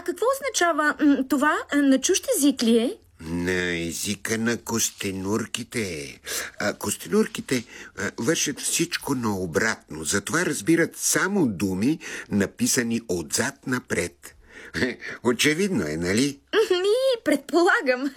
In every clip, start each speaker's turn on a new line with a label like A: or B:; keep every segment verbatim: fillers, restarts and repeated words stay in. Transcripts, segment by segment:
A: какво означава м, това? На чужд език ли е?
B: На езика на костенурките. А, костенурките а, вършат всичко наобратно. Затова разбират само думи, написани отзад напред. Очевидно е, нали?
A: И предполагам.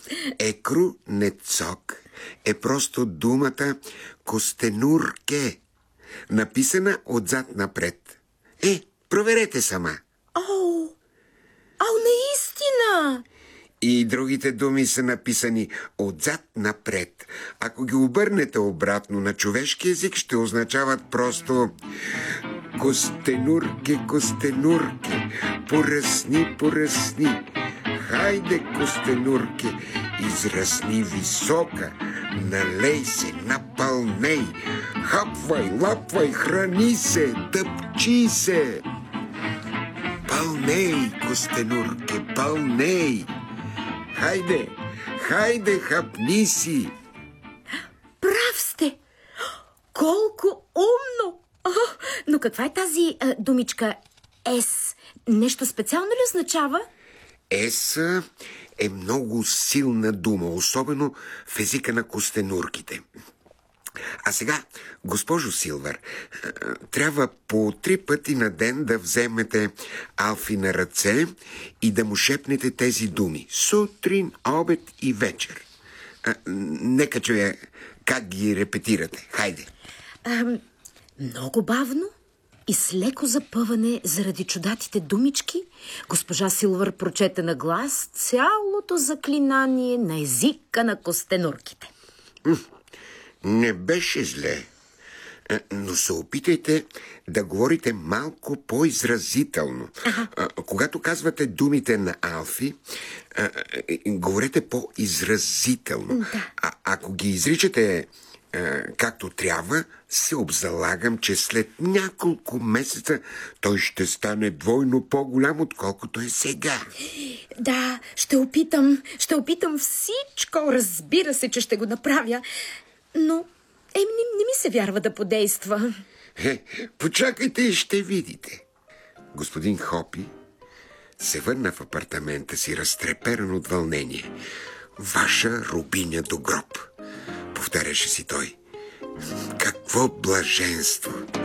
B: Екру-нецок е просто думата костенурке, написана отзад напред. Е, проверете сама.
A: О, ау, наистина!
B: И другите думи са написани отзад напред. Ако ги обърнете обратно на човешки език, ще означават просто костенурке, костенурке, поръсни, поръсни. Хайде, костенурке, израсни висока, налей се, напълней, хапвай, лапвай, храни се, тъпчи се. Пълней, костенурке, пълней. Хайде, хайде, хапни си.
A: Прав сте! Колко умно! О, но каква е тази а, думичка С? Нещо специално ли означава?
B: Еса е много силна дума, особено в езика на костенурките. А сега, госпожо Силвър, трябва по три пъти на ден да вземете Алфи на ръце и да му шепнете тези думи. Сутрин, обед и вечер. А, нека чуя как ги репетирате. Хайде.
A: А, много бавно и с леко запъване заради чудатите думички, госпожа Силвър прочете на глас цялото заклинание на езика на костенурките.
B: Не беше зле, но се опитайте да говорите малко по-изразително. Ага. Когато казвате думите на Алфи, говорете по-изразително.
A: Да.
B: А ако ги изричате както трябва, се обзалагам, че след няколко месеца той ще стане двойно по-голям, отколкото е сега.
A: Да, ще опитам, ще опитам всичко. Разбира се, че ще го направя. Но е, не, не ми се вярва да подейства.
B: Е, почакайте и ще видите. Господин Хопи се върна в апартамента си, разтреперан от вълнение. Ваша рубиня до гроб, повтаряше си той. Какво блаженство!